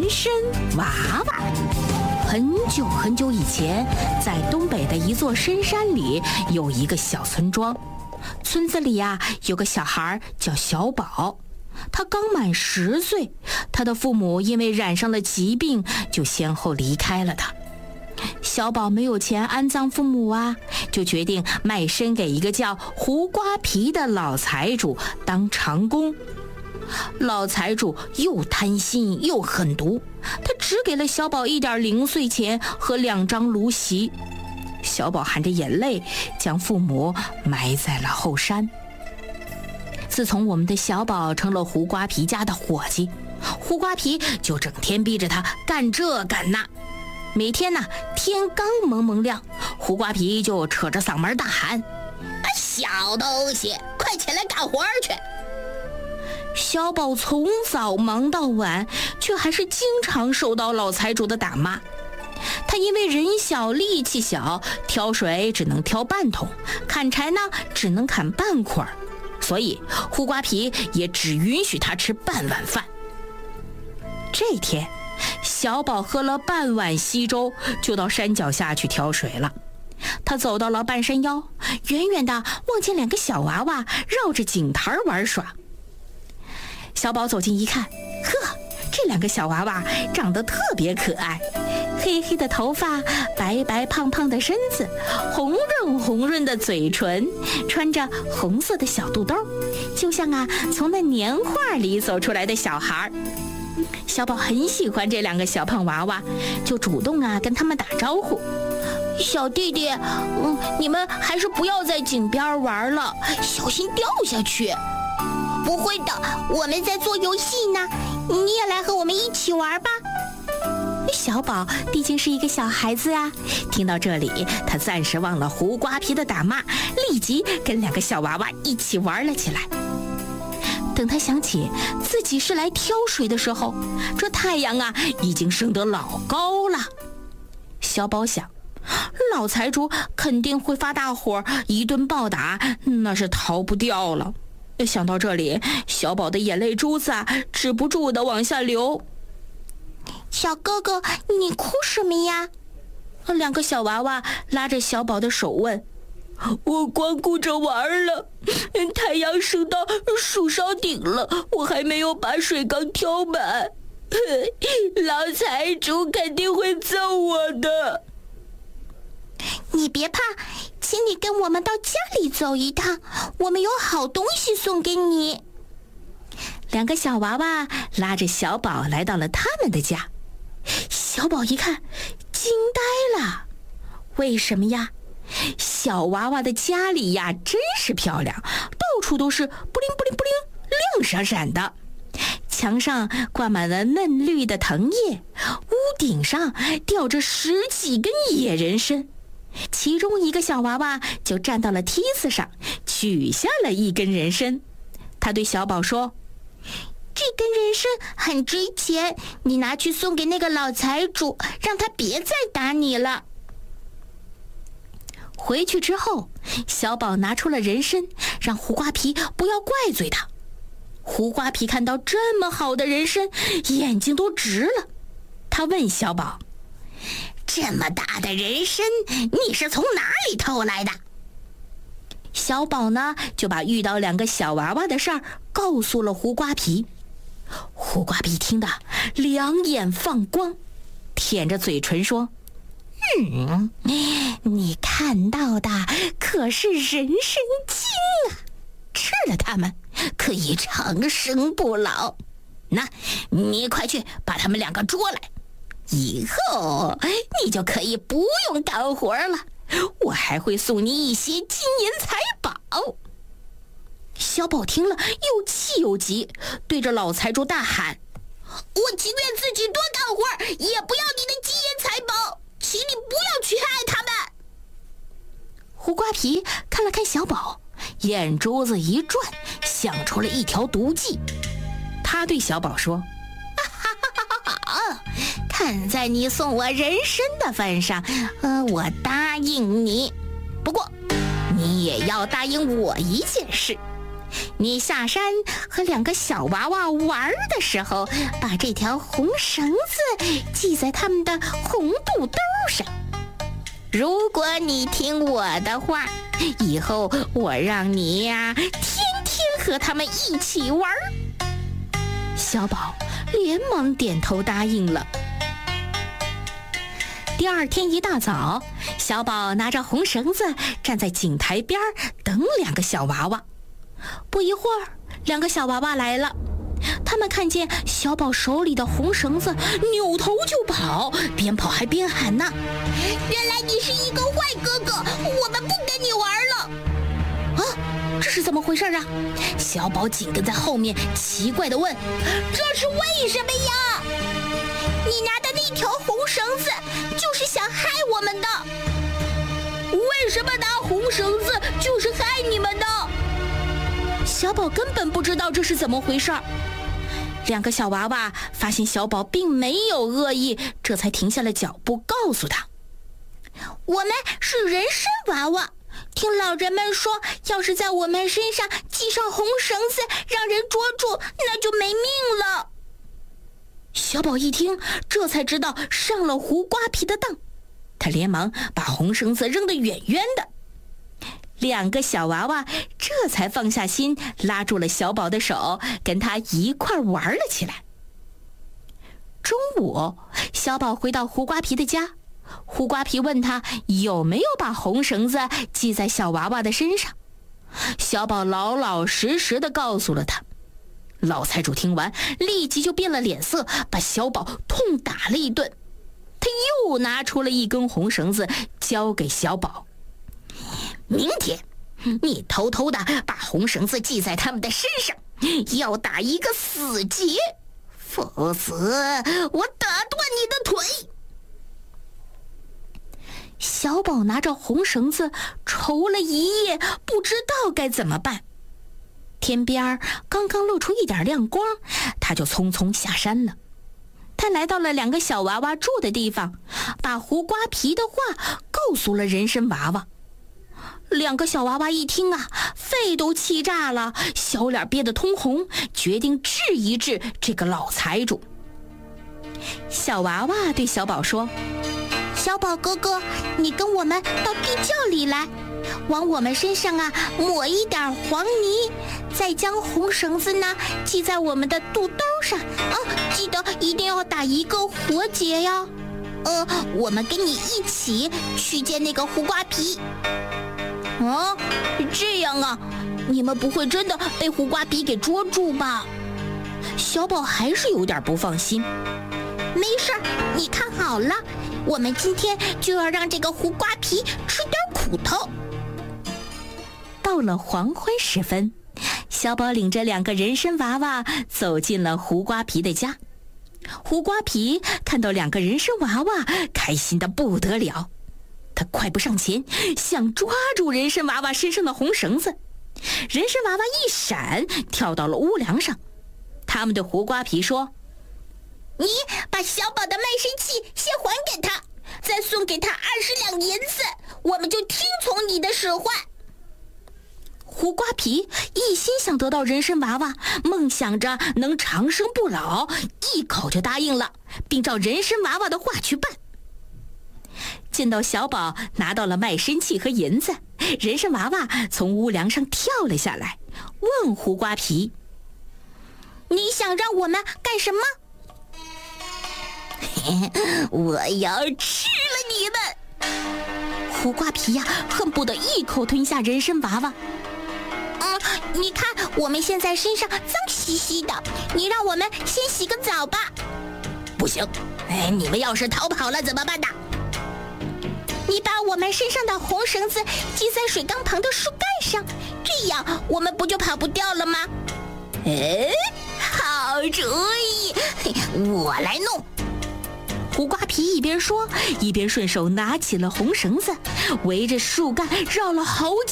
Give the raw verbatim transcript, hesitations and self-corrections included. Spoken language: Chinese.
参娃娃。很久很久以前，在东北的一座深山里，有一个小村庄。村子里呀、啊，有个小孩叫小宝，他刚满十岁，他的父母因为染上了疾病，就先后离开了他。小宝没有钱安葬父母啊，就决定卖身给一个叫胡瓜皮的老财主当长工。老财主又贪心又狠毒，他只给了小宝一点零碎钱和两张芦席。小宝含着眼泪将父母埋在了后山。自从我们的小宝成了胡瓜皮家的伙计，胡瓜皮就整天逼着他干这干那。每天呢，天刚蒙蒙亮，胡瓜皮就扯着嗓门大喊：小东西，快起来干活去！小宝从早忙到晚，却还是经常受到老财主的打骂。他因为人小力气小，挑水只能挑半桶，砍柴呢只能砍半捆儿，所以胡瓜皮也只允许他吃半碗饭。这天，小宝喝了半碗稀粥，就到山脚下去挑水了。他走到了半山腰，远远地望见两个小娃娃绕着井台玩耍。小宝走近一看，呵，这两个小娃娃长得特别可爱，黑黑的头发，白白胖胖的身子，红润红润的嘴唇，穿着红色的小肚兜，就像啊从那年画里走出来的小孩。小宝很喜欢这两个小胖娃娃，就主动啊跟他们打招呼：小弟弟，嗯，你们还是不要在井边玩了，小心掉下去。 不会的，我们在做游戏呢，你也来和我们一起玩吧。 小宝毕竟是一个小孩子啊，听到这里，他暂时忘了胡瓜皮的打骂，立即跟两个小娃娃一起玩了起来。等他想起自己是来挑水的时候，这太阳啊已经升得老高了。小宝想，老财主肯定会发大火，一顿暴打，那是逃不掉了。想到这里，小宝的眼泪珠子啊止不住的往下流。 小哥哥，你哭什么呀？ 两个小娃娃拉着小宝的手问。我光顾着玩了，太阳升到树梢顶了，我还没有把水缸挑满，老财主肯定会揍我的。 你别怕，请你跟我们到家里走一趟，我们有好东西送给你。 两个小娃娃拉着小宝来到了他们的家。小宝一看，惊呆了。为什么呀？小娃娃的家里呀真是漂亮，到处都是布灵布灵布灵，亮闪闪的。墙上挂满了嫩绿的藤叶，屋顶上吊着十几根野人参。其中一个小娃娃就站到了梯子上，取下了一根人参。他对小宝说： 这根人参很值钱，你拿去送给那个老财主，让他别再打你了。 回去之后，小宝拿出了人参，让胡瓜皮不要怪罪他。胡瓜皮看到这么好的人参，眼睛都直了。他问小宝： 这么大的人参，你是从哪里偷来的？ 小宝呢，就把遇到两个小娃娃的事儿告诉了胡瓜皮。胡瓜皮听得两眼放光，舔着嘴唇说：嗯，你看到的可是人参精啊，吃了它们可以长生不老。那你快去把他们两个捉来，以后你就可以不用干活了，我还会送你一些金银财宝。小宝听了又气又急，对着老财主大喊： 我情愿自己多干活，也不要你的金银财宝，请你不要去害他们。 胡瓜皮看了看小宝，眼珠子一转，想出了一条毒计。他对小宝说：看在你送我人参的份上，呃，我答应你。不过你也要答应我一件事， 你下山和两个小娃娃玩的时候，把这条红绳子系在他们的红肚兜上。如果你听我的话，以后我让你呀、啊、天天和他们一起玩。小宝连忙点头答应了。第二天一大早，小宝拿着红绳子站在井台边等两个小娃娃。不一会儿，两个小娃娃来了，他们看见小宝手里的红绳子，扭头就跑，边跑还边喊呢： 原来你是一个坏哥哥，我们不跟你玩了。 啊，这是怎么回事啊？小宝紧跟在后面，奇怪地问： 这是为什么呀？你拿的那条红绳子就是想害我们的。 为什么拿红绳子就是害你们的？小宝根本不知道这是怎么回事。两个小娃娃发现小宝并没有恶意，这才停下了脚步，告诉他： 我们是人参娃娃，听老人们说，要是在我们身上系上红绳子，让人捉住，那就没命了。 小宝一听，这才知道上了胡瓜皮的当，他连忙把红绳子扔得远远的。两个小娃娃这才放下心，拉住了小宝的手，跟他一块玩了起来。中午，小宝回到胡瓜皮的家，胡瓜皮问他有没有把红绳子系在小娃娃的身上。小宝老老实实地告诉了他。老财主听完，立即就变了脸色，把小宝痛打了一顿。他又拿出了一根红绳子，交给小宝。明天你偷偷的把红绳子系在他们的身上，要打一个死结，否则我打断你的腿。小宝拿着红绳子愁了一夜，不知道该怎么办。天边刚刚露出一点亮光，他就匆匆下山了。他来到了两个小娃娃住的地方，把胡瓜皮的话告诉了人参娃娃。两个小娃娃一听啊，肺都气炸了，小脸憋得通红，决定治一治这个老财主。小娃娃对小宝说： 小宝哥哥，你跟我们到地窖里来，往我们身上啊抹一点黄泥，再将红绳子呢系在我们的肚兜上啊，记得一定要打一个活结呀。呃，我们跟你一起去见那个胡瓜皮。 啊，这样啊，你们不会真的被胡瓜皮给捉住吧？小宝还是有点不放心。 没事，你看好了，我们今天就要让这个胡瓜皮吃点苦头。 到了黄昏时分，小宝领着两个人参娃娃走进了胡瓜皮的家。胡瓜皮看到两个人参娃娃，开心得不得了。他快步上前，想抓住人参娃娃身上的红绳子。人参娃娃一闪，跳到了屋梁上。他们对胡瓜皮说： 你把小宝的卖身契先还给他，再送给他二十两银子，我们就听从你的使唤。 胡瓜皮一心想得到人参娃娃，梦想着能长生不老，一口就答应了，并照人参娃娃的话去办。见到小宝拿到了卖身契和银子，人参娃娃从屋梁上跳了下来，问胡瓜皮： 你想让我们干什么？ 我要吃了你们！胡瓜皮呀、啊，恨不得一口吞下人参娃娃。 嗯，你看我们现在身上脏兮兮的，你让我们先洗个澡吧。 不行，哎，你们要是逃跑了怎么办呢？ 你把我们身上的红绳子系在水缸旁的树干上，这样我们不就跑不掉了吗？ 哎，好主意，我来弄。胡瓜皮一边说，一边顺手拿起了红绳子，围着树干绕了好几